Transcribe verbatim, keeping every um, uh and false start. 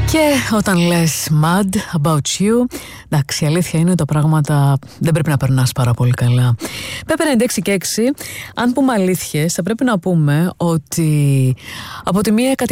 Και όταν λες mad about you, εντάξει, η αλήθεια είναι ότι τα πράγματα δεν πρέπει να περνάς πάρα πολύ καλά. Πέπε ενενήντα έξι και έξι, αν πούμε αλήθειες, θα πρέπει να πούμε ότι από τη μία